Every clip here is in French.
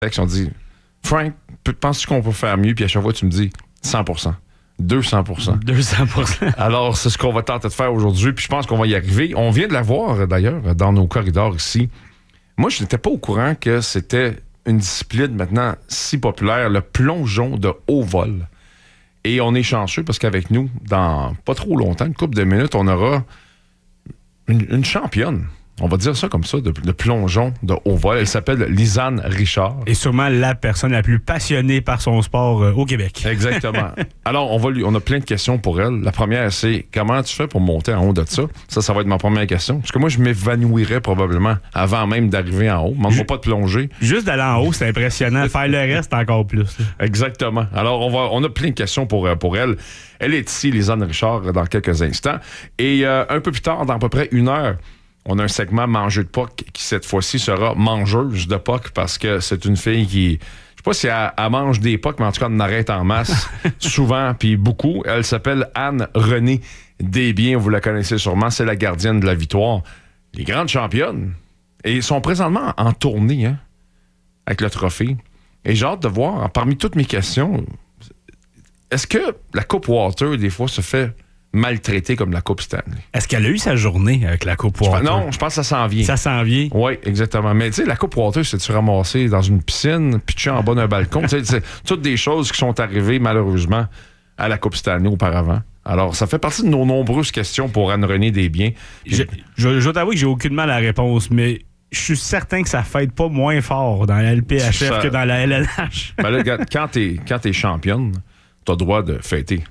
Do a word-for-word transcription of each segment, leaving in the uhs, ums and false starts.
Fait qu'ils ont dit, Frank, penses-tu qu'on peut faire mieux? Puis à chaque fois, tu me dis cent pour cent. deux cents pour cent. deux cents pour cent. Alors, c'est ce qu'on va tenter de faire aujourd'hui, puis je pense qu'on va y arriver. On vient de la voir, d'ailleurs, dans nos corridors ici. Moi, je n'étais pas au courant que c'était une discipline maintenant si populaire, le plongeon de haut vol. Et on est chanceux parce qu'avec nous, dans pas trop longtemps, une couple de minutes, on aura une, une championne. On va dire ça comme ça, de, de plongeon de haut vol. Elle s'appelle Lisanne Richard. Et sûrement la personne la plus passionnée par son sport euh, au Québec. Exactement. Alors, on, va lui, on a plein de questions pour elle. La première, c'est comment tu fais pour monter en haut de ça? Ça, ça va être ma première question. Parce que moi, je m'évanouirais probablement avant même d'arriver en haut. Demande-moi pas de plonger. Juste d'aller en haut, c'est impressionnant. Faire le reste, encore plus. Exactement. Alors, on, va, on a plein de questions pour, pour elle. Elle est ici, Lisanne Richard, dans quelques instants. Et euh, un peu plus tard, dans à peu près une heure, on a un segment Manger de P O C qui, cette fois-ci, sera mangeuse de P O C parce que c'est une fille qui... Je sais pas si elle, elle mange des P O C, mais en tout cas, elle en arrête en masse, souvent, puis beaucoup. Elle s'appelle Anne-Renée Desbiens. Vous la connaissez sûrement. C'est la gardienne de la victoire. Les grandes championnes. Et ils sont présentement en tournée, hein, avec le trophée. Et j'ai hâte de voir, parmi toutes mes questions, est-ce que la Coupe Walter, des fois, se fait maltraitée comme la Coupe Stanley? Est-ce qu'elle a eu sa journée avec la Coupe Walter? Je pense, non, je pense que ça s'en vient. Ça s'en vient? Oui, exactement. Mais tu sais, la Coupe Walter, c'est-tu ramasser dans une piscine, pitcher en bas d'un balcon? C'est toutes des choses qui sont arrivées, malheureusement, à la Coupe Stanley auparavant. Alors, ça fait partie de nos nombreuses questions pour Anne-Renée Desbiens. Je, je, je dois t'avouer que j'ai aucunement la réponse, mais je suis certain que ça fête pas moins fort dans la L P H F ça, que dans la L N H. Ben là, quand t'es, quand t'es championne, t'as le droit de fêter.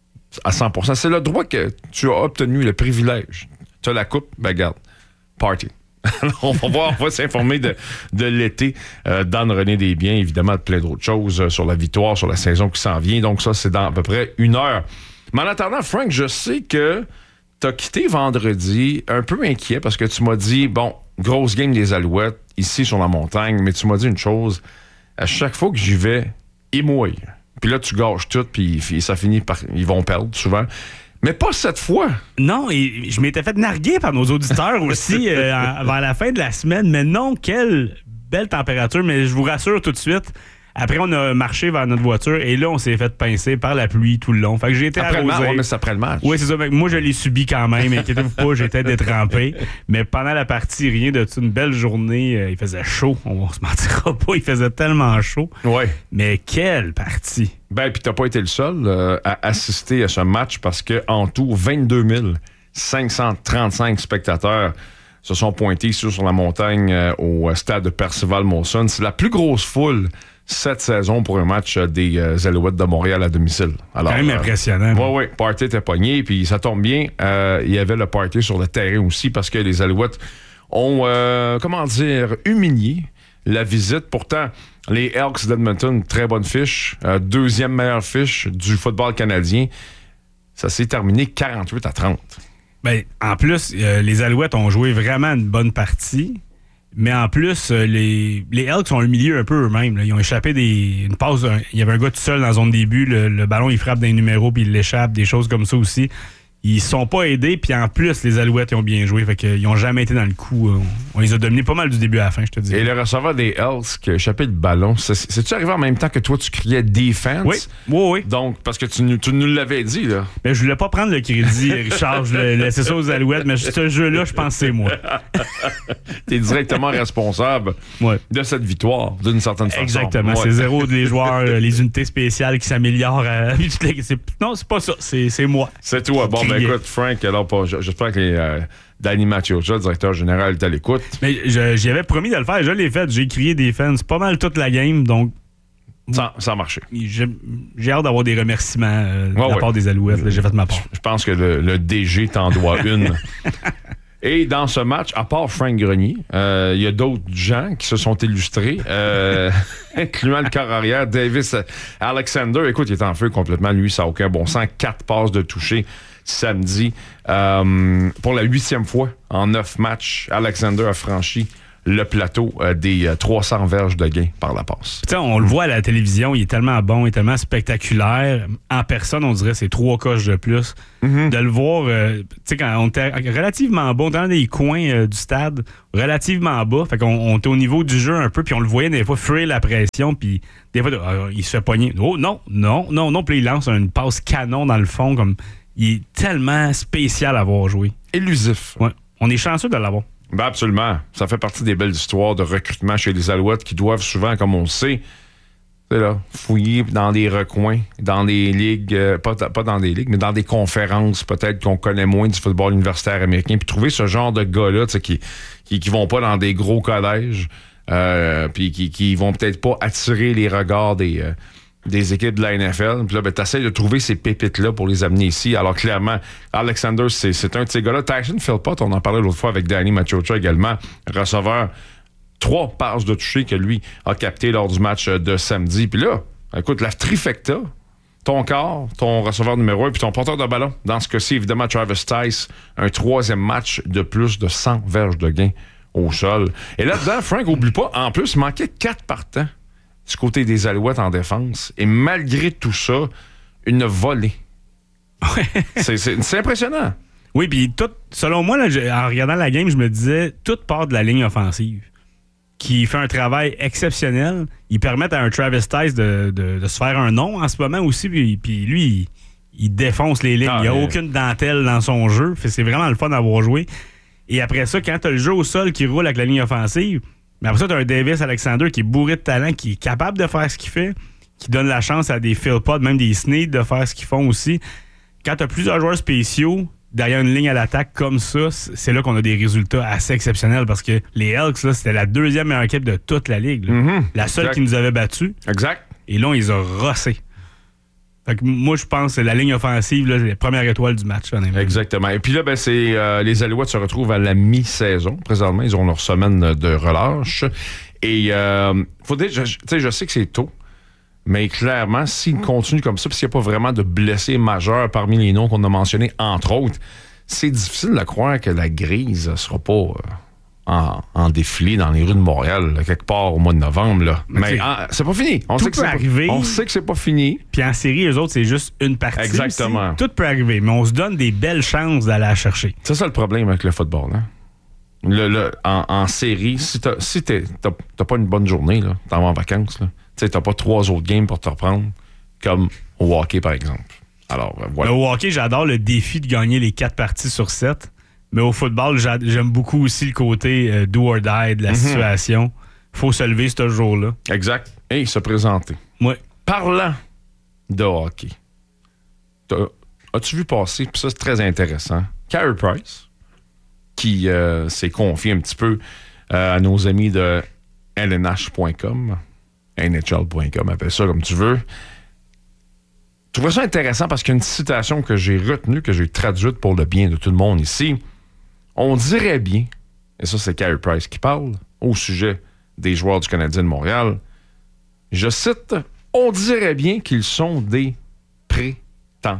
À cent pour cent. C'est le droit que tu as obtenu, le privilège. Tu as la coupe, ben garde, party. Alors, on va voir, on va s'informer de, de l'été euh, d'Anne-Renée Desbiens, évidemment, de plein d'autres choses euh, sur la victoire, sur la saison qui s'en vient. Donc ça, c'est dans à peu près une heure. Mais en attendant, Frank, je sais que tu as quitté vendredi un peu inquiet parce que tu m'as dit, bon, grosse game des Alouettes, ici sur la montagne, mais tu m'as dit une chose, à chaque fois que j'y vais, ils mouillent. Puis là, tu gâches tout, puis ça finit par... Ils vont perdre, souvent. Mais pas cette fois. Non, et je m'étais fait narguer par nos auditeurs aussi euh, en, vers la fin de la semaine. Mais non, quelle belle température. Mais je vous rassure tout de suite, après, on a marché vers notre voiture et là, on s'est fait pincer par la pluie tout le long. Fait que j'ai été après arrosé. Le match, ouais, mais c'est après le match. Oui, c'est ça. Moi, je l'ai subi quand même. Inquiétez-vous pas, j'étais détrempé. Mais pendant la partie, rien de tout. Une belle journée. Euh, il faisait chaud. On se mentira pas. Il faisait tellement chaud. Oui. Mais quelle partie! Ben, puis t'as pas été le seul euh, à assister à ce match parce que en tout, vingt-deux mille cinq cent trente-cinq spectateurs se sont pointés ici sur la montagne euh, au stade de Percival-Molson. C'est la plus grosse foule cette saison pour un match des euh, Alouettes de Montréal à domicile. Alors, quand même impressionnant. Oui, oui. Party était pogné, puis ça tombe bien. Euh, il y avait le party sur le terrain aussi parce que les Alouettes ont, euh, comment dire, humilié la visite. Pourtant, les Elks d'Edmonton, très bonne fiche. Euh, deuxième meilleure fiche du football canadien. Ça s'est terminé quarante-huit à trente. Ben, en plus, euh, les Alouettes ont joué vraiment une bonne partie. Mais en plus, euh, les, les Elks ont humilié un peu eux-mêmes. Là. Ils ont échappé des, une passe. Un, il y avait un gars tout seul dans la zone début. Le, le ballon, il frappe d'un numéro puis il l'échappe. Des choses comme ça aussi. Ils se sont pas aidés, puis en plus, les Alouettes ils ont bien joué. Fait qu'ils ont jamais été dans le coup. On les a dominés pas mal du début à la fin, je te dis. Et le receveur des Elks qui a échappé le ballon, c'est, c'est-tu arrivé en même temps que toi, tu criais defense? Oui, oui, oui. Donc, parce que tu, tu nous l'avais dit, là. Mais je voulais pas prendre le crédit, Richard. Je voulais laisser ça aux Alouettes, mais ce jeu-là, je pense que c'est moi. T'es directement responsable ouais. de cette victoire, d'une certaine façon. Exactement. Ouais. C'est zéro des joueurs, les unités spéciales qui s'améliorent. À... c'est... Non, c'est pas ça. C'est, c'est moi. C'est toi. Bon, ben écoute, Frank, alors pas, j'espère que les, euh, Danny Mathieuja, le directeur général, est à l'écoute. Mais je, j'y avais promis de le faire. Je l'ai fait. J'ai crié des fans pas mal toute la game, donc... Ça, ça a marché. J'ai, j'ai hâte d'avoir des remerciements euh, de ouais, la ouais. part des Alouettes. Là, j'ai fait ma part. Je, je pense que le, le D G t'en doit une. Et dans ce match, à part Frank Grenier, il euh, y a d'autres gens qui se sont illustrés, euh, incluant le corps arrière, Davis Alexander. Écoute, il est en feu complètement. Lui, ça n'a aucun bon sens. Quatre passes de toucher samedi. Euh, pour la huitième fois en neuf matchs, Alexander a franchi le plateau euh, des euh, trois cents verges de gain par la passe. T'sais, on le voit à la télévision, il est tellement bon, il est tellement spectaculaire. En personne, on dirait c'est trois coches de plus. Mm-hmm. De le voir, euh, quand on était relativement bas, on était dans des coins euh, du stade, relativement bas. Fait qu'on on était au niveau du jeu un peu, puis on le voyait des fois fuir la pression, puis des fois, euh, il se fait pogner. Oh non, non, non, non, puis il lance une passe canon dans le fond, comme il est tellement spécial à voir jouer. Élusif. Ouais. On est chanceux de l'avoir. Ben absolument. Ça fait partie des belles histoires de recrutement chez les Alouettes qui doivent souvent, comme on le sait, là, fouiller dans des recoins, dans des ligues, euh, pas, pas dans des ligues, mais dans des conférences peut-être qu'on connaît moins du football universitaire américain, puis trouver ce genre de gars-là qui, qui, qui vont pas dans des gros collèges, euh, puis qui, qui vont peut-être pas attirer les regards des... Euh, des équipes de la N F L. Puis là, ben, t'essaies de trouver ces pépites-là pour les amener ici. Alors, clairement, Alexander, c'est, c'est un de ces gars-là. Tyson Philpott, on en parlait l'autre fois avec Danny Machocha également, receveur, trois passes de toucher que lui a capté lors du match de samedi. Puis là, écoute, la trifecta, ton corps, ton receveur numéro un, puis ton porteur de ballon. Dans ce cas-ci, évidemment, Travis Tice, un troisième match de plus de cent verges de gain au sol. Et là-dedans, Frank, oublie pas, en plus, il manquait quatre partants du côté des Alouettes en défense. Et malgré tout ça, une volée. c'est, c'est, c'est impressionnant. Oui, puis tout, selon moi, là, je, en regardant la game, je me disais, tout part de la ligne offensive, qui fait un travail exceptionnel. Ils permettent à un Travis Tice de, de, de se faire un nom en ce moment aussi, puis, puis lui, il, il défonce les lignes. Ah, il n'y a mais... aucune dentelle dans son jeu. Fait, c'est vraiment le fun d'avoir joué. Et après ça, quand tu as le jeu au sol qui roule avec la ligne offensive, mais après ça, tu as un Davis Alexander qui est bourré de talent, qui est capable de faire ce qu'il fait, qui donne la chance à des Philpott, même des Snead de faire ce qu'ils font aussi. Quand tu as plusieurs joueurs spéciaux derrière une ligne à l'attaque comme ça, c'est là qu'on a des résultats assez exceptionnels parce que les Elks, là, c'était la deuxième meilleure équipe de toute la ligue. Mm-hmm. La seule exact. Qui nous avait battus. Exact. Et là, on les a rossés. Fait que moi, je pense que la ligne offensive, là, c'est la première étoile du match. Honnêtement. Exactement. Et puis là, ben, c'est, euh, les Alouettes se retrouvent à la mi-saison. Présentement, ils ont leur semaine de relâche. Et euh, faut dire, je, je sais que c'est tôt, mais clairement, s'ils continuent comme ça, puis s'il n'y a pas vraiment de blessés majeurs parmi les noms qu'on a mentionnés, entre autres, c'est difficile de croire que la grise ne sera pas... Euh, En, en défilé dans les rues de Montréal, là, quelque part au mois de novembre. Là. Mais, Mais en, c'est pas fini. On sait, que c'est arriver, pas, on sait que c'est pas fini. Puis en série, eux autres, c'est juste une partie. Exactement. Aussi. Tout peut arriver, mais on se donne des belles chances d'aller la chercher. C'est ça le problème avec le football. Hein? Le, le, en, en série, si t'as, si t'es, t'as, t'as pas une bonne journée, là, t'en vas en vacances, là, t'as pas trois autres games pour te reprendre, comme au hockey, par exemple. Alors, voilà. Mais au hockey, j'adore le défi de gagner les quatre parties sur sept. Mais au football, j'aime beaucoup aussi le côté euh, do or die de la mm-hmm. situation. Faut se lever ce jour-là. Exact. Et se présenter. Oui. Parlant de hockey, as-tu vu passer, puis ça c'est très intéressant, Carey Price, qui euh, s'est confié un petit peu euh, à nos amis de L N H point com, N H L point com, appelle ça comme tu veux. Je trouvais ça intéressant parce qu'il y a une citation que j'ai retenue, que j'ai traduite pour le bien de tout le monde ici. On dirait bien, et ça c'est Carey Price qui parle, au sujet des joueurs du Canadien de Montréal, je cite, « On dirait bien qu'ils sont des prétendants. »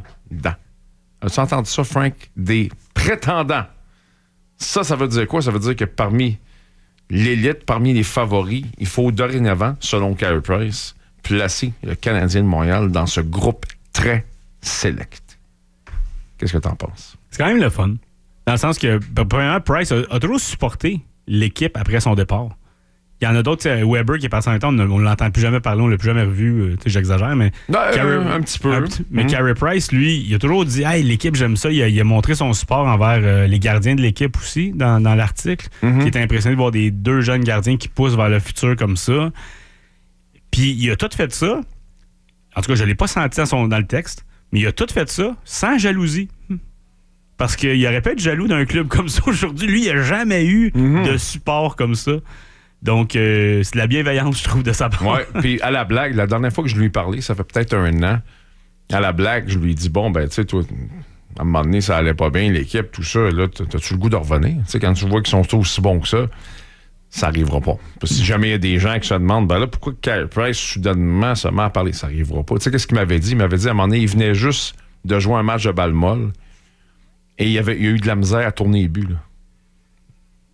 As-tu entendu ça, Frank? Des prétendants. Ça, ça veut dire quoi? Ça veut dire que parmi l'élite, parmi les favoris, il faut dorénavant, selon Carey Price, placer le Canadien de Montréal dans ce groupe très select. Qu'est-ce que t'en penses? C'est quand même le fun. Dans le sens que, premièrement, Price a, a toujours supporté l'équipe après son départ. Il y en a d'autres, Weber qui est passé en même temps, on ne l'entend plus jamais parler, on ne l'a plus jamais revu, euh, j'exagère, mais... Non, Carey, euh, un petit peu. Un petit, mais mm-hmm. Carey Price, lui, il a toujours dit « Hey, l'équipe, j'aime ça ». Il a, il a montré son support envers euh, les gardiens de l'équipe aussi, dans, dans l'article, mm-hmm. qui était impressionné de voir des deux jeunes gardiens qui poussent vers le futur comme ça. Puis il a tout fait ça, en tout cas, je ne l'ai pas senti dans, son, dans le texte, mais il a tout fait ça sans jalousie. Parce qu'il aurait pu être jaloux d'un club comme ça aujourd'hui. Lui, il n'a jamais eu mm-hmm. de support comme ça. Donc, euh, c'est de la bienveillance, je trouve, de sa part. Oui, puis à la blague, la dernière fois que je lui ai parlé, ça fait peut-être un an, à la blague, je lui ai dit, bon, ben, tu sais, toi, à un moment donné, ça allait pas bien, l'équipe, tout ça, là, t'as-tu le goût de revenir? Tu sais, quand tu vois qu'ils sont aussi bons que ça, ça n'arrivera pas. Parce que si jamais il y a des gens qui se demandent, ben là, pourquoi Carey Price, soudainement, se met à parler? Ça n'arrivera pas. Tu sais, qu'est-ce qu'il m'avait dit? Il m'avait dit, à un moment donné, il venait juste de jouer un match de balle molle et il, avait, il a eu de la misère à tourner les buts, là.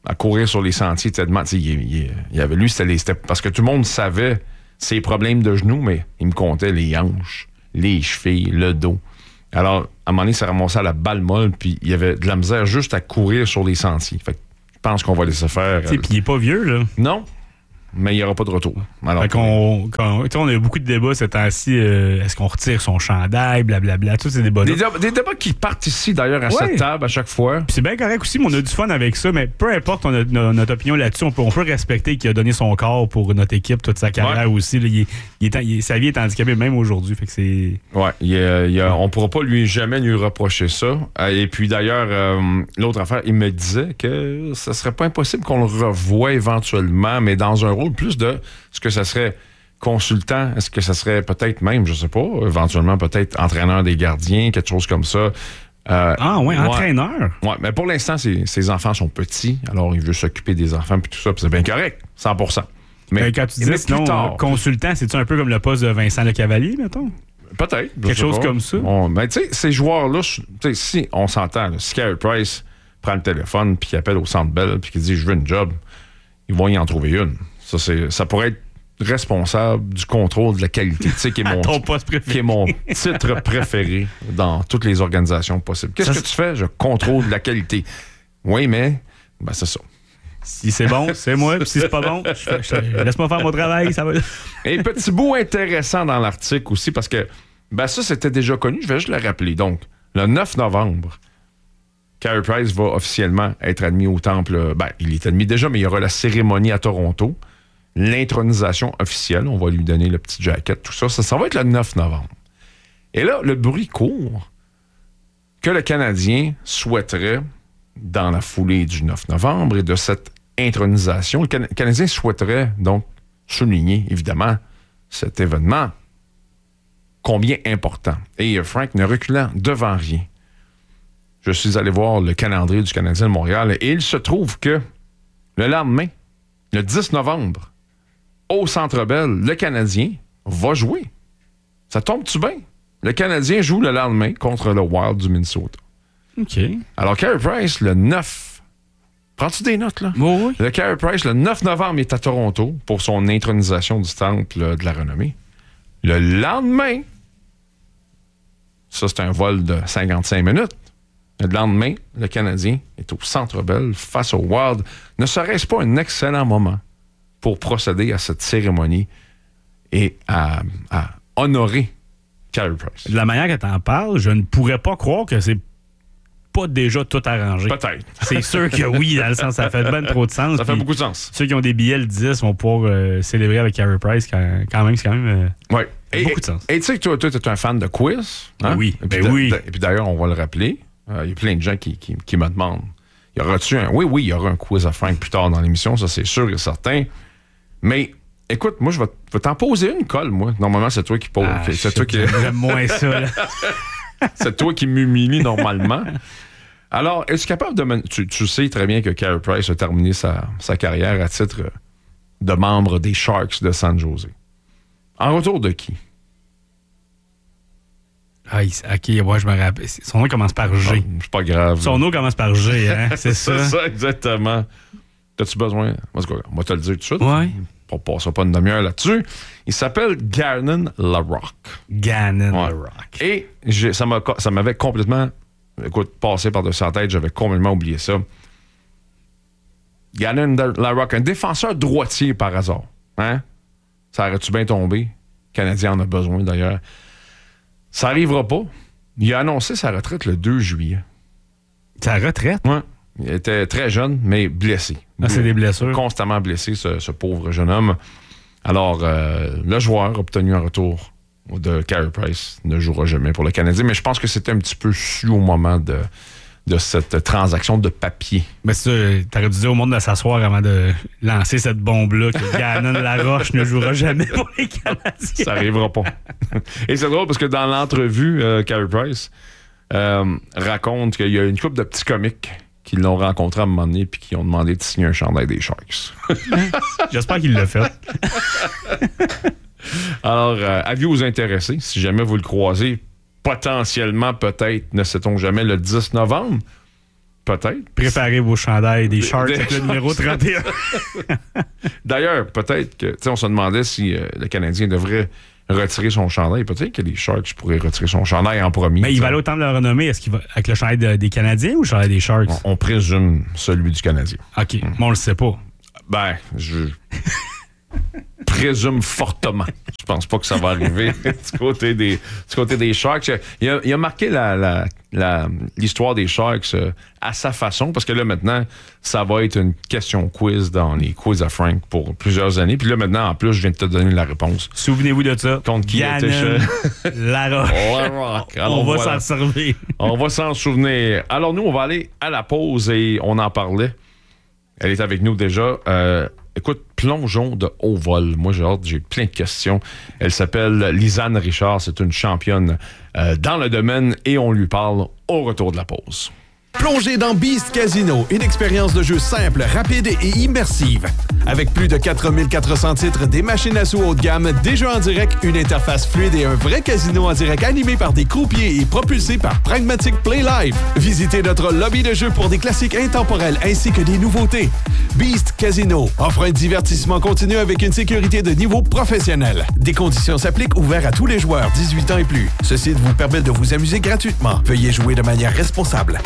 à courir sur les sentiers tellement. Il, il, il avait lui, c'était, les, c'était parce que tout le monde savait ses problèmes de genoux, mais il me comptait les hanches, les chevilles, le dos. Alors, à un moment donné, il s'est ramassé à la balle molle, puis il y avait de la misère juste à courir sur les sentiers. Fait que je pense qu'on va laisser faire. Puis il est pas vieux, là. Non, mais il n'y aura pas de retour. Alors, fait qu'on, quand, on a eu beaucoup de débats ces temps-ci. Euh, est-ce qu'on retire son chandail, blablabla, tous ces débats-là. Des, débats, des débats qui partent ici, d'ailleurs, à ouais. cette table à chaque fois. Puis c'est bien correct aussi, mais on a du fun avec ça. Mais peu importe on a, notre, notre opinion là-dessus, on peut, on peut respecter qu'il a donné son corps pour notre équipe, toute sa carrière ouais. aussi. Là, il est, il est, il est, sa vie est handicapée même aujourd'hui. Fait que c'est... Ouais, il a, il a, on ne pourra pas lui jamais lui reprocher ça. Et puis d'ailleurs, euh, l'autre affaire, il me disait que ce serait pas impossible qu'on le revoie éventuellement, mais dans un rôle plus de... Est-ce que ça serait consultant? Est-ce que ça serait peut-être même, je sais pas, éventuellement peut-être entraîneur des gardiens, quelque chose comme ça? Euh, ah ouais, entraîneur? Ouais, mais pour l'instant, ses, ses enfants sont petits, alors il veut s'occuper des enfants puis tout ça, puis c'est bien correct, cent pour cent. Mais ben, quand tu dis sinon, tard, consultant, c'est-tu un peu comme le poste de Vincent Lecavalier, mettons? Peut-être. Quelque chose pas. comme ça? On, ben, tu sais, ces joueurs-là, si on s'entend, là, si Carey Price prend le téléphone puis qu'il appelle au Centre Bell puis qu'il dit « Je veux une job », ils vont y en trouver une. Ça, c'est, ça pourrait être responsable du contrôle de la qualité, tu sais, qui est mon, qui est mon titre préféré dans toutes les organisations possibles. Qu'est-ce ça, que tu fais? Je contrôle de la qualité. Oui, mais ben, c'est ça. Si c'est bon, c'est moi. Si c'est pas bon, je fais, je, laisse-moi faire mon travail. Ça va. Et petit bout intéressant dans l'article aussi, parce que ben, ça, c'était déjà connu. Je vais juste le rappeler. Donc, le neuf novembre, Carey Price va officiellement être admis au temple. Ben, il est admis déjà, mais il y aura la cérémonie à Toronto. L'intronisation officielle. On va lui donner le petit jacket, tout ça. Ça, ça va être le neuf novembre. Et là, le bruit court que le Canadien souhaiterait, dans la foulée du neuf novembre et de cette intronisation, le Can- Canadien souhaiterait donc souligner, évidemment, cet événement combien important. Et Frank ne reculant devant rien. Je suis allé voir le calendrier du Canadien de Montréal et il se trouve que le lendemain, le dix novembre, au Centre Bell, le Canadien va jouer. Ça tombe-tu bien? Le Canadien joue le lendemain contre le Wild du Minnesota. OK. Alors, Carey Price, le neuf... Prends-tu des notes, là? Oh oui. Le Carey Price, le neuf novembre, il est à Toronto pour son intronisation du temple là, de la renommée. Le lendemain, ça, c'est un vol de cinquante-cinq minutes. Le lendemain, le Canadien est au Centre Bell face au Wild. Ne serait-ce pas un excellent moment pour procéder à cette cérémonie et à, à honorer Carey Price? De la manière que tu en parles, je ne pourrais pas croire que c'est pas déjà tout arrangé. Peut-être. C'est sûr que oui, dans le sens, ça fait ben trop de sens. Ça fait beaucoup de sens. Ceux qui ont des billets le dix vont pouvoir euh, célébrer avec Carey Price quand, quand même, c'est quand même euh, ouais. et, beaucoup et, de sens. Et tu sais que toi, toi, tu es un fan de quiz. Hein? Oui, et puis ben de, oui. De, et puis d'ailleurs, on va le rappeler. Il euh, y a plein de gens qui, qui, qui me demandent, y aura-tu un... Oui, oui, il y aura un quiz à Frank plus tard dans l'émission, ça c'est sûr et certain. Mais écoute, moi, je vais, vais t'en poser une colle, moi. Normalement, c'est toi qui pose. Ah, c'est toi qui... J'aime moins ça, là. C'est toi qui m'humilie normalement. Alors, es-tu capable de... Men- tu, tu sais très bien que Carey Price a terminé sa, sa carrière à titre de membre des Sharks de San Jose. En retour de qui? Ah, il, OK, ouais, je me rappelle. Son nom commence par G. Non, c'est pas grave. Son nom commence par G, hein? C'est ça. C'est ça, exactement. T'as-tu besoin? On va te le dire tout de suite. Ouais. On passera pas une demi-heure là-dessus. Il s'appelle Gannon Larocque. Gannon ouais. Larocque. Et j'ai, ça, m'a, ça m'avait complètement, écoute, passé par-dessus la tête. J'avais complètement oublié ça. Gannon Larocque, un défenseur droitier par hasard. Hein? Ça aurait-tu bien tombé? Le Canadien en a besoin, d'ailleurs. Ça n'arrivera pas. Il a annoncé sa retraite le deux juillet. Sa retraite? Oui. Il était très jeune, mais blessé. Ah, c'est des blessures. Constamment blessé, ce, ce pauvre jeune homme. Alors, euh, le joueur a obtenu un retour de Carey Price. Ne jouera jamais pour le Canadien, mais je pense que c'était un petit peu su au moment de, de cette transaction de papier. Mais ça, t'aurais dû dire au monde de s'asseoir avant de lancer cette bombe-là que Gannon Larocque ne jouera jamais pour les Canadiens. Ça n'arrivera pas. Et c'est drôle parce que dans l'entrevue, euh, Carey Price euh, raconte qu'il y a une couple de petits comiques qui l'ont rencontré à un moment donné puis qui ont demandé de signer un chandail des Sharks. J'espère qu'il l'a fait. Alors, euh, avis aux intéressés, si jamais vous le croisez, potentiellement, peut-être, ne sait-on jamais, le dix novembre, Peut-être. Préparez vos chandails des Sharks avec le numéro trente et un. D'ailleurs, peut-être que, tu sais, on se demandait si euh, le Canadien devrait retirer son chandail. Peut-être que les Sharks pourraient retirer son chandail en premier. Mais il va aller autant de le renommer. Est-ce qu'il va avec le chandail de, des Canadiens ou le chandail des Sharks? On, on présume celui du Canadien. OK. Mm. Mais on le sait pas. Ben, je présume fortement. Je pense pas que ça va arriver du côté des, du côté des Sharks. Il a, il a marqué la, la, la, l'histoire des Sharks euh, à sa façon, parce que là, maintenant, ça va être une question quiz dans les quiz à Frank pour plusieurs années. Puis là, maintenant, en plus, je viens de te donner la réponse. Souvenez-vous de ça. Contre qui Gannon, était Larocque. Larocque. On va voilà. s'en servir. On va s'en souvenir. Alors, nous, on va aller à la pause et on en parlait. Elle est avec nous déjà. Euh, écoute, plongeons de haut vol. Moi, j'ai hâte, j'ai plein de questions. Elle s'appelle Lisanne Richard. C'est une championne euh, dans le domaine et on lui parle au retour de la pause. Plongez dans Beast Casino, une expérience de jeu simple, rapide et immersive. Avec plus de quatre mille quatre cents titres, des machines à sous haut de gamme, des jeux en direct, une interface fluide et un vrai casino en direct animé par des croupiers et propulsé par Pragmatic Play Live. Visitez notre lobby de jeux pour des classiques intemporels ainsi que des nouveautés. Beast Casino offre un divertissement continu avec une sécurité de niveau professionnel. Des conditions s'appliquent, ouverts à tous les joueurs dix-huit ans et plus. Ce site vous permet de vous amuser gratuitement. Veuillez jouer de manière responsable.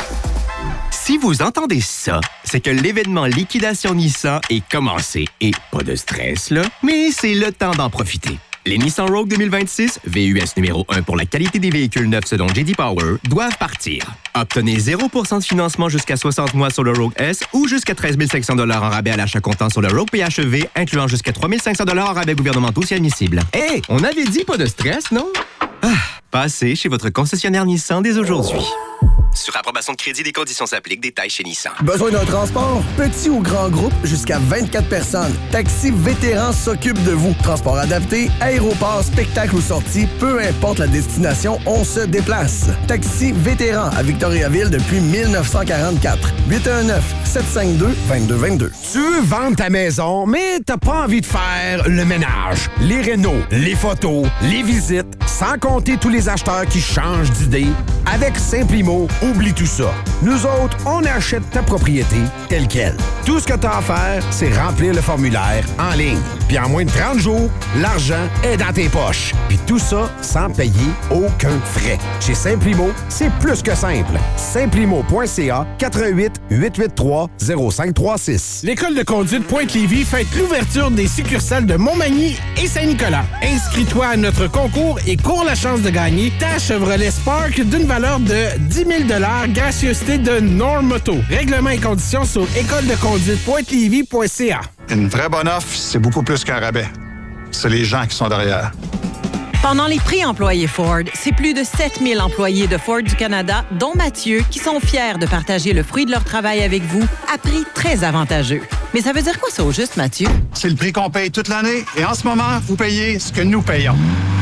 Si vous entendez ça, c'est que l'événement Liquidation Nissan est commencé. Et pas de stress, là, mais c'est le temps d'en profiter. Les Nissan Rogue deux mille vingt-six, V U S numéro un pour la qualité des véhicules neufs selon J D Power, doivent partir. Obtenez zéro pour cent de financement jusqu'à soixante mois sur le Rogue S ou jusqu'à treize mille cinq cents dollars en rabais à l'achat comptant sur le Rogue P H E V, incluant jusqu'à trois mille cinq cents dollars en rabais gouvernementaux si admissible. Hé, hey, on avait dit pas de stress, non? Ah, passez chez votre concessionnaire Nissan dès aujourd'hui. Sur approbation de crédit, des conditions s'appliquent. Détails chez Nissan. Besoin d'un transport? Petit ou grand groupe, jusqu'à vingt-quatre personnes. Taxi Vétéran s'occupe de vous. Transport adapté, aéroport, spectacle ou sortie, peu importe la destination, on se déplace. Taxi Vétéran à Victoriaville depuis dix-neuf cent quarante-quatre. huit un neuf, sept cinq deux, deux deux deux deux. Tu veux vendre ta maison, mais t'as pas envie de faire le ménage, les rénaux, les photos, les visites, sans compter tous les acheteurs qui changent d'idée? Avec Simplimo, oublie tout ça. Nous autres, on achète ta propriété telle quelle. Tout ce que tu as à faire, c'est remplir le formulaire en ligne. Puis en moins de trente jours, l'argent est dans tes poches. Puis tout ça sans payer aucun frais. Chez Simplimo, c'est plus que simple. Simplimo point c a quatre un huit, huit huit trois, zéro cinq trois six. L'École de conduite Pointe-Lévis fête l'ouverture des succursales de Montmagny et Saint-Nicolas. Inscris-toi à notre concours et cours la chance de gagner ta Chevrolet Spark d'une valeur de dix mille dollars, gracieuseté de Normoto. Règlements et conditions sur école de conduite pointe lévis point c a. Une vraie bonne offre, c'est beaucoup plus qu'un rabais. C'est les gens qui sont derrière. Pendant les prix employés Ford, c'est plus de sept mille employés de Ford du Canada, dont Mathieu, qui sont fiers de partager le fruit de leur travail avec vous à prix très avantageux. Mais ça veut dire quoi ça au juste, Mathieu? C'est le prix qu'on paye toute l'année et en ce moment, vous payez ce que nous payons.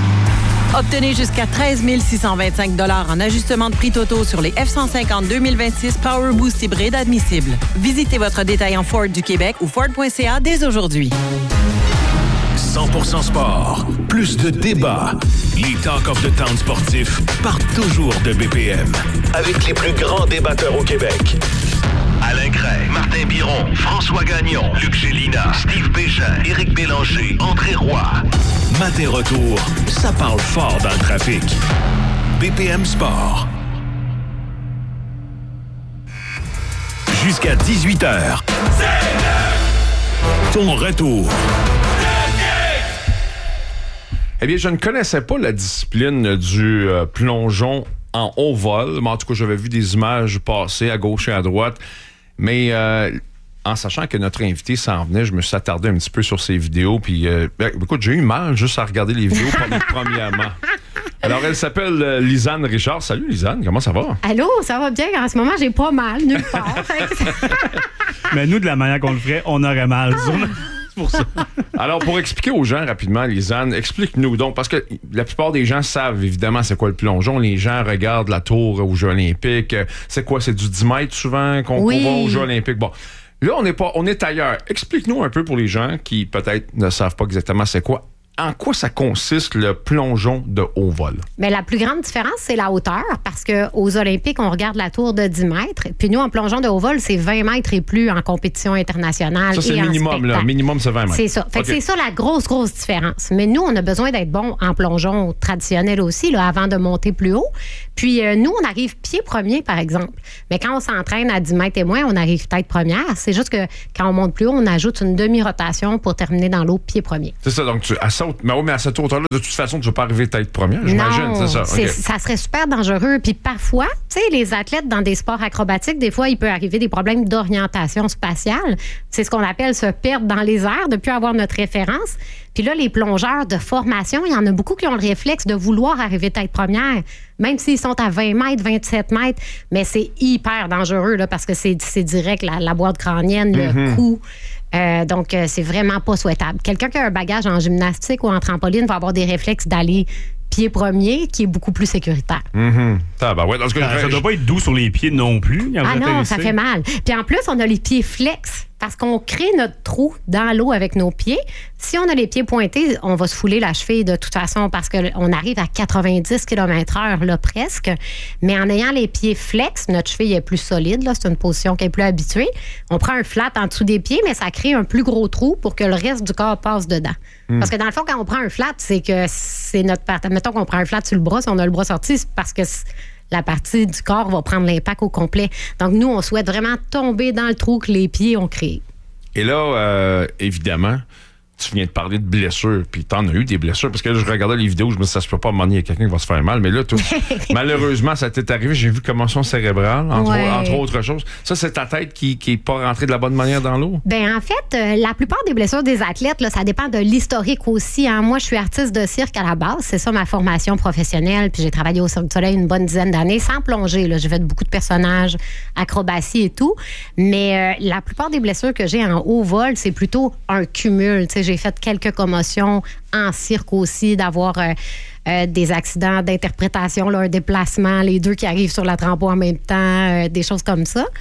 Obtenez jusqu'à treize mille six cent vingt-cinq dollars en ajustement de prix totaux sur les F cent cinquante deux mille vingt-six Power Boost hybride admissibles. Visitez votre détaillant Ford du Québec ou Ford point c a dès aujourd'hui. cent pour cent sport, plus de débats. Les Talk of the Town sportifs partent toujours de B P M. Avec les plus grands débatteurs au Québec. Alain Gray, Martin Biron, François Gagnon, Luc Gélina, Steve Bégin, Éric Bélanger, André Roy. Matin retour, ça parle fort dans le trafic. B P M Sport. Jusqu'à dix-huit heures. Ton retour. Eh bien, je ne connaissais pas la discipline du euh, plongeon en haut vol, mais en tout cas, j'avais vu des images passer à gauche et à droite. Mais euh, en sachant que notre invité s'en venait, je me suis attardé un petit peu sur ses vidéos. Puis, euh, ben, écoute, j'ai eu mal juste à regarder les vidéos premièrement. Alors, elle s'appelle euh, Lisanne Richard. Salut, Lisanne, comment ça va? Allô, ça va bien? En ce moment, j'ai pas mal, nulle part. Mais nous, de la manière qu'on le ferait, on aurait mal. Ah. Pour ça. Alors, pour expliquer aux gens rapidement, Lisanne, explique-nous donc, parce que la plupart des gens savent évidemment c'est quoi le plongeon. Les gens regardent la tour aux Jeux olympiques. C'est quoi? C'est du dix mètres souvent qu'on oui. va aux Jeux olympiques. Bon, là, on est pas, on est ailleurs. Explique-nous un peu pour les gens qui peut-être ne savent pas exactement c'est quoi en quoi ça consiste le plongeon de haut vol? Mais la plus grande différence, c'est la hauteur, parce qu'aux Olympiques, on regarde la tour de dix mètres. Puis nous, en plongeon de haut vol, c'est vingt mètres et plus en compétition internationale. Ça, c'est et le minimum, là. Minimum, c'est vingt mètres. C'est ça. Fait okay. que c'est ça la grosse, grosse différence. Mais nous, on a besoin d'être bon en plongeon traditionnel aussi, là, avant de monter plus haut. Puis euh, nous, on arrive pied premier, par exemple. Mais quand on s'entraîne à dix mètres et moins, on arrive tête première. C'est juste que quand on monte plus haut, on ajoute une demi-rotation pour terminer dans l'eau pied premier. C'est ça. Donc, tu, à, saute, mais, oui, mais à cette hauteur-là, de toute façon, tu ne vas pas arriver tête première, j'imagine. Non, c'est ça. C'est, okay. Ça serait super dangereux. Puis parfois, tu sais, les athlètes dans des sports acrobatiques, des fois, il peut arriver des problèmes d'orientation spatiale. C'est ce qu'on appelle se perdre dans les airs, de ne plus avoir notre référence. Puis là, les plongeurs de formation, il y en a beaucoup qui ont le réflexe de vouloir arriver tête première, même s'ils sont à vingt mètres, vingt-sept mètres. Mais c'est hyper dangereux là, parce que c'est, c'est direct la, la boîte crânienne, le mm-hmm. cou. Euh, donc, euh, c'est vraiment pas souhaitable. Quelqu'un qui a un bagage en gymnastique ou en trampoline va avoir des réflexes d'aller pied premier, qui est beaucoup plus sécuritaire. Mm-hmm. Ah, ben ouais, dans ce que ça, je... ça doit pas être doux sur les pieds non plus. Ah non, ça fait mal. Puis en plus, on a les pieds flex parce qu'on crée notre trou dans l'eau avec nos pieds. Si on a les pieds pointés, on va se fouler la cheville de toute façon parce qu'on arrive à quatre-vingt-dix kilomètres heure, là, presque. Mais en ayant les pieds flex, notre cheville est plus solide. Là, c'est une position qui est plus habituée. On prend un flat en dessous des pieds, mais ça crée un plus gros trou pour que le reste du corps passe dedans. Mm. Parce que dans le fond, quand on prend un flat, c'est que c'est notre partie. Mettons qu'on prend un flat sur le bras, si on a le bras sorti, c'est parce que la partie du corps va prendre l'impact au complet. Donc, nous, on souhaite vraiment tomber dans le trou que les pieds ont créé. Et là, euh, évidemment, tu viens de parler de blessures, puis t'en as eu des blessures, parce que là, je regardais les vidéos, je me disais, ça se peut pas, à un moment donné, il y a quelqu'un qui va se faire mal, mais là, tout, malheureusement, ça t'est arrivé, j'ai vu commotion cérébrale, entre, ouais. entre autres choses. Ça, c'est ta tête qui n'est pas rentrée de la bonne manière dans l'eau? Bien, en fait, euh, la plupart des blessures des athlètes, là, ça dépend de l'historique aussi. Hein. Moi, je suis artiste de cirque à la base, c'est ça ma formation professionnelle, puis j'ai travaillé au Cirque du Soleil une bonne dizaine d'années, sans plonger, là. J'ai fait beaucoup de personnages, acrobatie et tout, mais euh, la plupart des blessures que j'ai en haut vol, c'est plutôt un cumul. Tu sais, j'ai fait quelques commotions en cirque aussi, d'avoir euh, euh, des accidents d'interprétation, là, un déplacement, les deux qui arrivent sur la trampo en même temps, euh, des choses comme ça.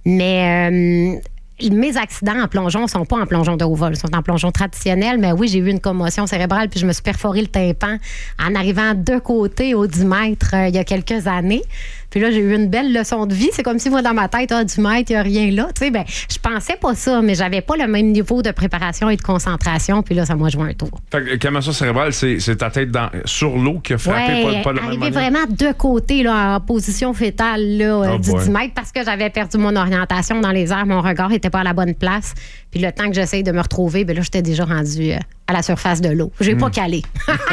Mais euh, mes accidents en plongeon ne sont pas en plongeon de haut vol, ils sont en plongeon traditionnel. Mais oui, j'ai eu une commotion cérébrale puis je me suis perforé le tympan en arrivant de côté au dix mètres euh, il y a quelques années. Puis là, j'ai eu une belle leçon de vie. C'est comme si moi, dans ma tête, ah, du mètre, il n'y a rien là. Tu sais, ben, je pensais pas ça, mais j'avais pas le même niveau de préparation et de concentration. Puis là, ça m'a joué un tour. Fait que commotion cérébrale, c'est, c'est ta tête dans, sur l'eau qui a frappé ouais, pas, pas de la même manière? Vraiment de côté, là, en position fétale là, oh du boy. dix mètres, parce que j'avais perdu mon orientation dans les airs. Mon regard n'était pas à la bonne place. Puis le temps que j'essaye de me retrouver, ben là, j'étais déjà rendue à la surface de l'eau. J'ai mmh. pas calé.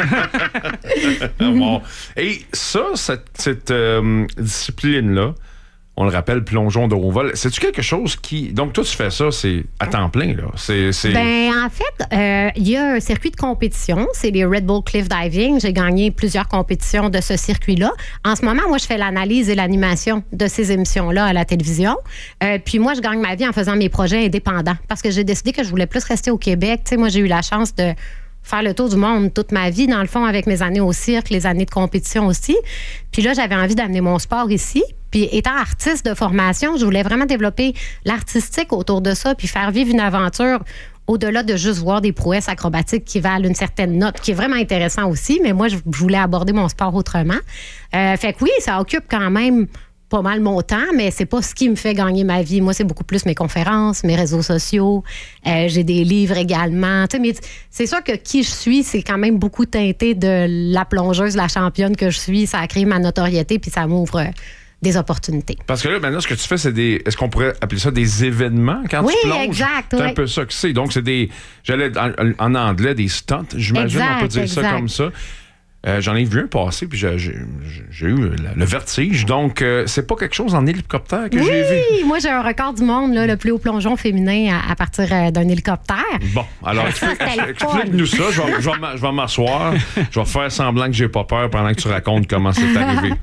Bon. Et ça, cette, cette euh, discipline-là, on le rappelle, plongeon de haut vol, c'est-tu quelque chose qui... Donc, toi, tu fais ça, c'est à temps plein, là? C'est, c'est... Ben, en fait, il euh, y a un circuit de compétition, c'est les Red Bull Cliff Diving. J'ai gagné plusieurs compétitions de ce circuit-là. En ce moment, moi, je fais l'analyse et l'animation de ces émissions-là à la télévision. Euh, puis moi, je gagne ma vie en faisant mes projets indépendants parce que j'ai décidé que je voulais plus rester au Québec. Tu sais, moi, j'ai eu la chance de faire le tour du monde toute ma vie, dans le fond, avec mes années au cirque, les années de compétition aussi. Puis là, j'avais envie d'amener mon sport ici. Puis étant artiste de formation, je voulais vraiment développer l'artistique autour de ça, puis faire vivre une aventure au-delà de juste voir des prouesses acrobatiques qui valent une certaine note, qui est vraiment intéressant aussi, mais moi, je voulais aborder mon sport autrement. Euh, fait que oui, ça occupe quand même pas mal mon temps, mais c'est pas ce qui me fait gagner ma vie. Moi, c'est beaucoup plus mes conférences, mes réseaux sociaux. Euh, j'ai des livres également. Tu sais, mais c'est sûr que qui je suis, c'est quand même beaucoup teinté de la plongeuse, la championne que je suis. Ça a créé ma notoriété, puis ça m'ouvre euh, des opportunités. Parce que là, maintenant, ce que tu fais, c'est des... Est-ce qu'on pourrait appeler ça des événements quand oui, tu plonges? Oui, exact. C'est oui. un peu ça que c'est. Donc, c'est des... J'allais en, en anglais, des stunts, j'imagine, exact, on peut dire exact. ça comme ça. Euh, j'en ai vu un passer, puis j'ai, j'ai, j'ai eu le, le vertige. Donc, euh, c'est pas quelque chose en hélicoptère que oui, j'ai vu. Oui, moi, j'ai un record du monde, là, le plus haut plongeon féminin à, à partir euh, d'un hélicoptère. Bon, alors, explique-nous ça. Je vais, je vais, je vais m'asseoir. Je vais faire semblant que j'ai pas peur pendant que tu racontes comment c'est arrivé.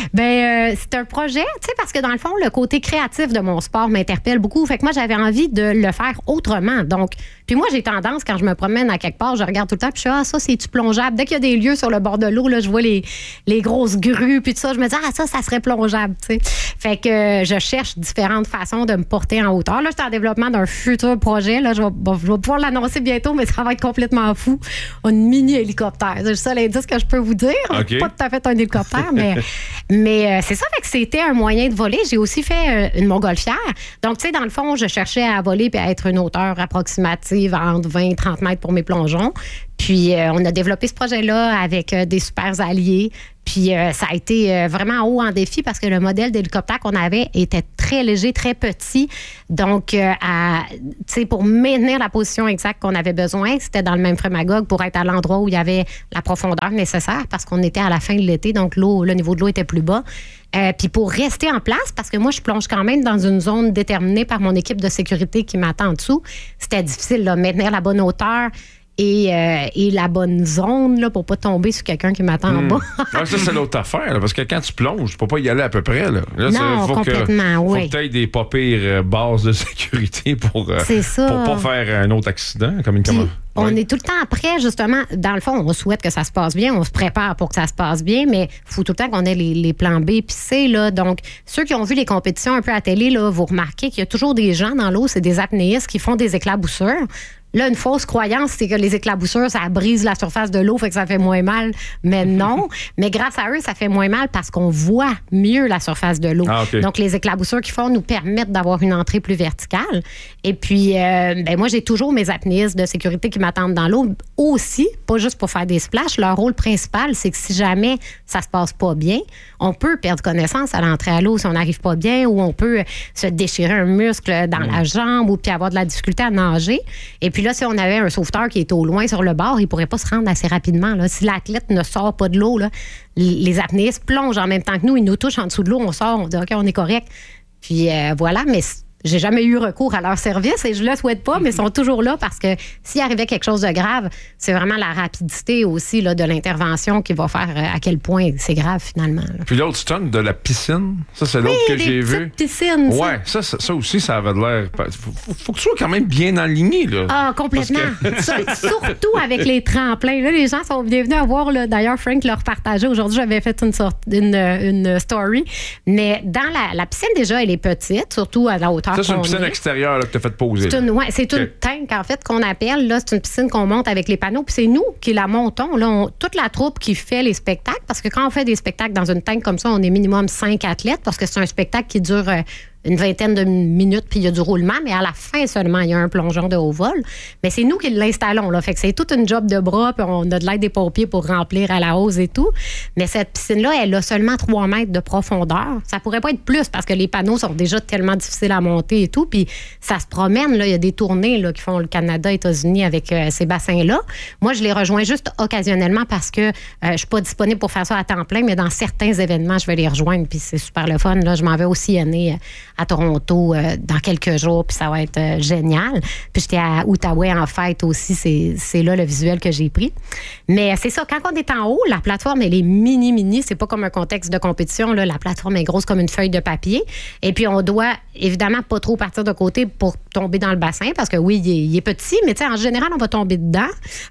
Ben, euh, c'est un projet, tu sais, parce que dans le fond, le côté créatif de mon sport m'interpelle beaucoup. Fait que moi, j'avais envie de le faire autrement. Donc, puis moi, j'ai tendance, quand je me promène à quelque part, je regarde tout le temps, puis je suis ah, ça, c'est-tu plongeable? Dès qu'il y a des lieux sur le bord de l'eau, là, je vois les, les grosses grues, puis tout ça, je me dis, ah, ça, ça serait plongeable, tu sais. Fait que euh, je cherche différentes façons de me porter en hauteur. Là, je suis en développement d'un futur projet. Là, je vais, bon, je vais pouvoir l'annoncer bientôt, mais ça va être complètement fou. Un mini-hélicoptère. C'est ça l'indice que je peux vous dire. Okay. Pas tout à fait un hélicoptère, mais, mais euh, c'est ça. Fait que c'était un moyen de voler. J'ai aussi fait euh, une montgolfière. Donc, tu sais, dans le fond, je cherchais à voler puis à être une hauteur approximative entre vingt et trente mètres pour mes plongeons. Puis, euh, on a développé ce projet-là avec euh, des super alliés. Puis, euh, ça a été euh, vraiment haut en défi parce que le modèle d'hélicoptère qu'on avait était très léger, très petit. Donc, euh, à, tu sais, pour maintenir la position exacte qu'on avait besoin, c'était dans le même frémagogue pour être à l'endroit où il y avait la profondeur nécessaire parce qu'on était à la fin de l'été, donc l'eau, le niveau de l'eau était plus bas. Euh, puis pour rester en place, parce que moi, je plonge quand même dans une zone déterminée par mon équipe de sécurité qui m'attend en dessous, c'était difficile, là, maintenir la bonne hauteur. Et, euh, et la bonne zone là, pour pas tomber sur quelqu'un qui m'attend mmh. en bas. Ouais, ça, c'est l'autre affaire. Là, parce que quand tu plonges, tu peux pas y aller à peu près. Là. Là, non, faut complètement, que, oui. Faut que tu aies des pas pires bases de sécurité pour, euh, pour pas faire un autre accident. Comme une commande. On oui. est tout le temps prêt, justement. Dans le fond, on souhaite que ça se passe bien. On se prépare pour que ça se passe bien, mais il faut tout le temps qu'on ait les, les plans B puis C. Là. Donc, ceux qui ont vu les compétitions un peu à la télé, là, vous remarquez qu'il y a toujours des gens dans l'eau, c'est des apnéistes qui font des éclaboussures. Là, une fausse croyance, c'est que les éclaboussures, ça brise la surface de l'eau, fait que ça fait moins mal. Mais non. Mais grâce à eux, ça fait moins mal parce qu'on voit mieux la surface de l'eau. Ah, okay. Donc, les éclaboussures qu'ils font nous permettent d'avoir une entrée plus verticale. Et puis, euh, ben moi, j'ai toujours mes apnéistes de sécurité qui m'attendent dans l'eau aussi, pas juste pour faire des splashs. Leur rôle principal, c'est que si jamais ça se passe pas bien, on peut perdre connaissance à l'entrée à l'eau si on n'arrive pas bien, ou on peut se déchirer un muscle dans mmh. la jambe, ou puis avoir de la difficulté à nager. Et puis là, si on avait un sauveteur qui est au loin sur le bord, il pourrait pas se rendre assez rapidement. Là. Si l'athlète ne sort pas de l'eau, là, les apnéistes plongent en même temps que nous, ils nous touchent en dessous de l'eau, on sort, on dit OK, on est correct. Puis euh, voilà, mais j'ai jamais eu recours à leur service et je le souhaite pas, mais ils sont toujours là parce que s'il arrivait quelque chose de grave, c'est vraiment la rapidité aussi là, de l'intervention qui va faire à quel point c'est grave finalement. Là. Puis l'autre stunt de la piscine, ça c'est l'autre oui, que j'ai vu. Oui, piscines. Ouais, ça, ça, ça aussi, ça avait l'air. Faut, faut, faut que tu sois quand même bien aligné là. Ah, complètement. Que... Surtout avec les tremplins. Là, les gens sont bienvenus à voir. Là, d'ailleurs, Frank leur partageait. Aujourd'hui, j'avais fait une, sorte, une, une story. Mais dans la, la piscine, déjà, elle est petite, surtout à la hauteur. Ça, c'est une piscine est. extérieure là, que tu as fait poser. C'est une, ouais, c'est okay. une tank, en fait, qu'on appelle. Là, c'est une piscine qu'on monte avec les panneaux. Puis c'est nous qui la montons. Là, on, toute la troupe qui fait les spectacles. Parce que quand on fait des spectacles dans une tank comme ça, on est minimum cinq athlètes. Parce que c'est un spectacle qui dure euh, une vingtaine de minutes, puis il y a du roulement. Mais à la fin seulement, il y a un plongeon de haut vol. Mais c'est nous qui l'installons. Là. Fait que c'est toute une job de bras. Puis on a de l'aide des pompiers pour remplir à la hausse et tout. Mais cette piscine-là, elle a seulement trois mètres de profondeur. Ça pourrait pas être plus parce que les panneaux sont déjà tellement difficiles à monter et tout. Puis ça se promène. Là. Il y a des tournées là, qui font le Canada, États-Unis avec euh, ces bassins-là. Moi, je les rejoins juste occasionnellement parce que euh, je suis pas disponible pour faire ça à temps plein, mais dans certains événements, je vais les rejoindre. Puis c'est super le fun. Là. Je m'en vais au C N A à Toronto euh, dans quelques jours, puis ça va être euh, génial. Puis j'étais à Outaouais en fête aussi. C'est, c'est là le visuel que j'ai pris. Mais c'est ça, quand on est en haut, la plateforme, elle est mini-mini. C'est pas comme un contexte de compétition. Là. La plateforme est grosse comme une feuille de papier. Et puis, on doit évidemment pas trop partir de côté pour tomber dans le bassin parce que oui, il est, il est petit, mais tu sais, en général, on va tomber dedans.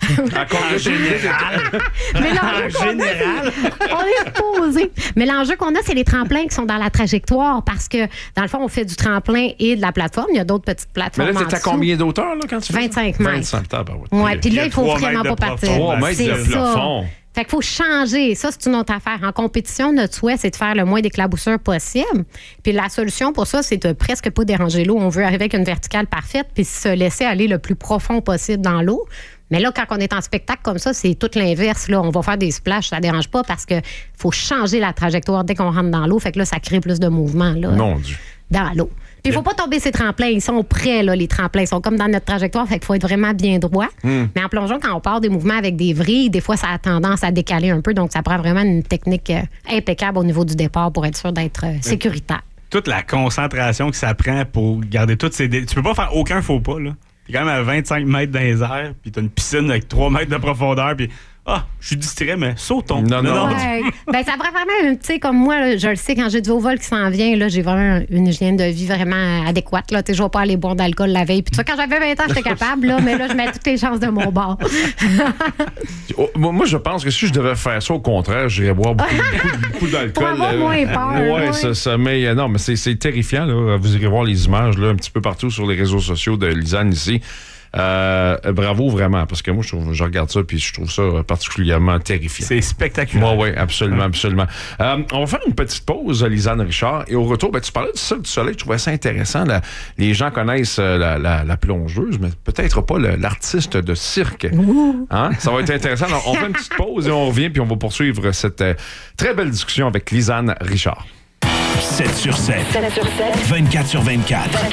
En général. Mais en général. On est posé. Mais l'enjeu qu'on a, c'est les tremplins qui sont dans la trajectoire parce que, dans le fond, on fait du tremplin et de la plateforme. Il y a d'autres petites plateformes. Mais là, t'es à combien d'auteur là, quand tu fais vingt-cinq ça? mètres. vingt-cinq mètres. Oui, puis là, il faut vraiment pas partir. trois mètres de plafond. Fait qu'il faut changer. Ça, c'est une autre affaire. En compétition, notre souhait, c'est de faire le moins d'éclaboussures possible. Puis la solution pour ça, c'est de presque pas déranger l'eau. On veut arriver avec une verticale parfaite puis se laisser aller le plus profond possible dans l'eau. Mais là, quand on est en spectacle comme ça, c'est tout l'inverse. Là, on va faire des splashs, ça ne dérange pas parce qu'il faut changer la trajectoire dès qu'on rentre dans l'eau. Fait que là, ça crée plus de mouvement là, Mon Dieu. dans l'eau. Puis il ne faut pas tomber ces tremplins. Ils sont prêts, là, les tremplins. Ils sont comme dans notre trajectoire. Fait qu'il faut être vraiment bien droit. Mm. Mais en plongeon, quand on part des mouvements avec des vrilles, des fois, ça a tendance à décaler un peu. Donc, ça prend vraiment une technique euh, impeccable au niveau du départ pour être sûr d'être euh, sécuritaire. Toute la concentration que ça prend pour garder toutes ces... Dé... Tu peux pas faire aucun faux pas, là. T'es quand même à vingt-cinq mètres dans les airs, puis t'as une piscine avec trois mètres de profondeur, puis Ah, je suis distrait, mais sautons. Non, non. Ouais. Ben, ça prend vraiment, tu sais, comme moi, là, je le sais, quand j'ai du haut vol qui s'en vient, là, j'ai vraiment une hygiène de vie vraiment adéquate. Là. Tu sais, je ne vais pas aller boire d'alcool la veille. Puis, tu vois, quand j'avais vingt ans, j'étais capable, là, mais là, je mets toutes les chances de mon bord. Oh, moi, je pense que si je devais faire ça, au contraire, j'irais boire beaucoup, beaucoup, beaucoup d'alcool. Pour avoir moins peur. Ouais, ouais. ça, ça mais euh, non, mais c'est, c'est terrifiant, là. Vous irez voir les images, là, un petit peu partout sur les réseaux sociaux de Lisanne ici. Euh, bravo vraiment, parce que moi, je, trouve, je regarde ça puis je trouve ça particulièrement terrifiant. C'est spectaculaire. Oui, oui, absolument, absolument. Euh, on va faire une petite pause, Lisanne Richard, et au retour, ben, tu parlais du Cirque du Soleil, je trouvais ça intéressant. Là, les gens connaissent la, la, la plongeuse, mais peut-être pas le, l'artiste de cirque. Hein? Ça va être intéressant. Alors, on fait une petite pause et on revient, puis on va poursuivre cette euh, très belle discussion avec Lisanne Richard. sept sur sept. vingt-quatre sur vingt-quatre.